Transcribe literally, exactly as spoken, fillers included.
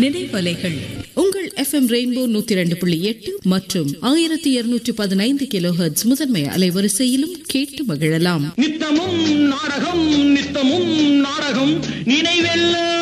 நினைவலைகள் உங்கள் F M rainbow நூத்தி இரண்டு புள்ளி எட்டு மற்றும் ஆயிரத்தி இருநூற்றி பதினைந்து கிலோ ஹெர்ட்ஸ் முதன்மை அலைவரிசையிலும் கேட்டு மகிழலாம். நித்தமும் நாடகம் நித்தமும் நாடகம் நினைவெல்லாம்